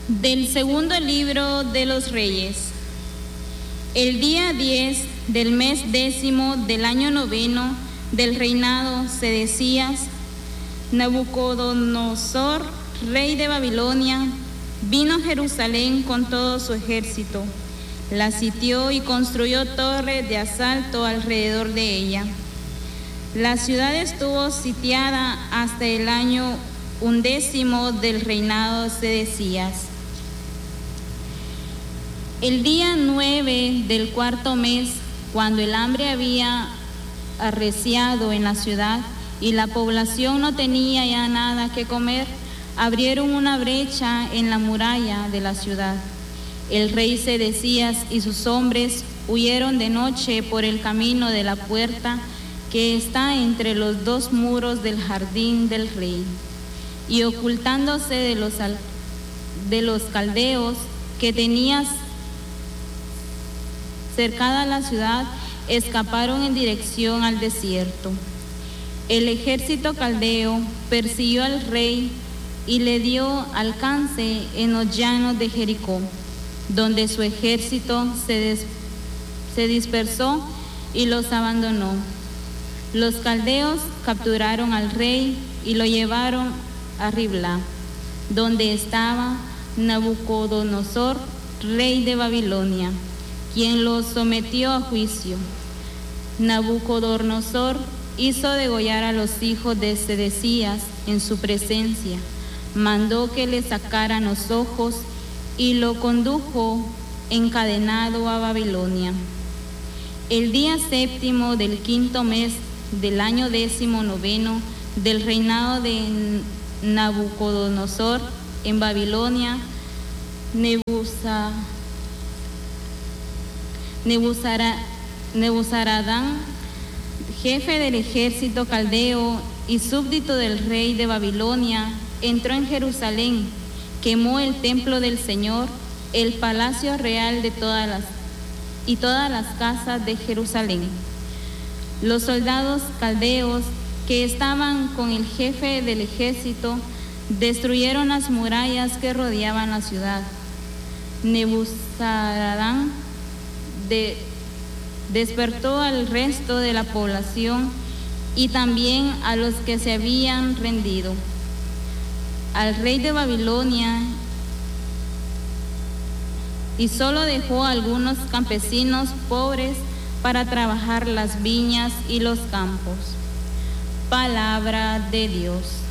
Del segundo libro de los Reyes. El día 10 del mes 10 del año 9 del reinado Sedecías, Nabucodonosor, rey de Babilonia, vino a Jerusalén con todo su ejército. La sitió y construyó torres de asalto alrededor de ella. La ciudad estuvo sitiada hasta el año 11 del reinado Sedecías. El día 9 del cuarto mes, cuando el hambre había arreciado en la ciudad y la población no tenía ya nada que comer, abrieron una brecha en la muralla de la ciudad. El rey Sedecías y sus hombres huyeron de noche por el camino de la puerta que está entre los dos muros del jardín del rey, y ocultándose de los caldeos que tenían cercada la ciudad, escaparon en dirección al desierto. El ejército caldeo persiguió al rey y le dio alcance en los llanos de Jericó, donde su ejército se dispersó y los abandonó. Los caldeos capturaron al rey y lo llevaron a Riblá, donde estaba Nabucodonosor, rey de Babilonia, quien los sometió a juicio. Nabucodonosor hizo degollar a los hijos de Sedecías en su presencia, mandó que le sacaran los ojos y lo condujo encadenado a Babilonia. El día 7 del quinto mes del año 19 del reinado de Nabucodonosor en Babilonia, Nebuzaradán, jefe del ejército caldeo y súbdito del rey de Babilonia, entró en Jerusalén, quemó el templo del Señor, el palacio real de todas las casas de Jerusalén. Los soldados caldeos que estaban con el jefe del ejército destruyeron las murallas que rodeaban la ciudad. Nebuzaradán despertó al resto de la población y también a los que se habían rendido al rey de Babilonia, y solo dejó a algunos campesinos pobres para trabajar las viñas y los campos. Palabra de Dios.